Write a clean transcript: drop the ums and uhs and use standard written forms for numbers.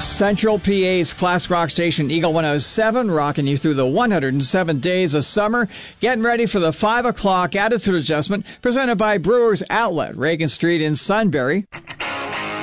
Central PA's classic rock station, Eagle 107, rocking you through the 107 days of summer. Getting ready for the 5 o'clock Attitude Adjustment, presented by Brewers Outlet, Reagan Street in Sunbury.